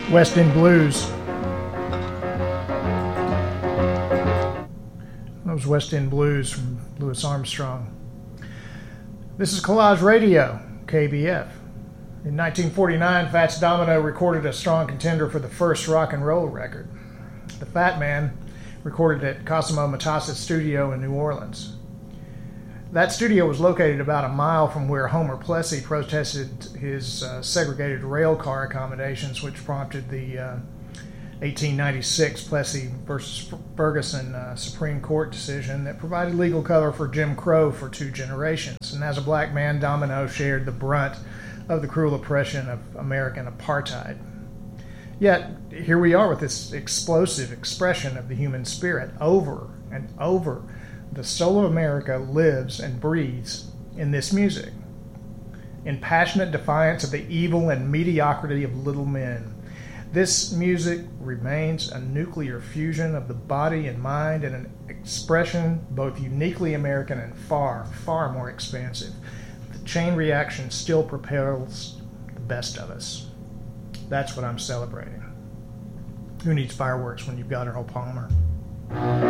West End Blues. That was West End Blues from Louis Armstrong. This is Collage Radio, KBF. In 1949, Fats Domino recorded a strong contender for the first rock and roll record. The Fat Man recorded at Cosimo Matas's studio in New Orleans. That studio was located about a mile from where Homer Plessy protested his segregated rail car accommodations, which prompted the 1896 Plessy versus Ferguson Supreme Court decision that provided legal cover for Jim Crow for 2 generations. And as a black man, Domino shared the brunt of the cruel oppression of American apartheid. Yet, here we are with this explosive expression of the human spirit over and over. The soul of America lives and breathes in this music. In passionate defiance of the evil and mediocrity of little men, this music remains a nuclear fusion of the body and mind and an expression both uniquely American and far, far more expansive. The chain reaction still propels the best of us. That's what I'm celebrating. Who needs fireworks when you've got Earl Palmer?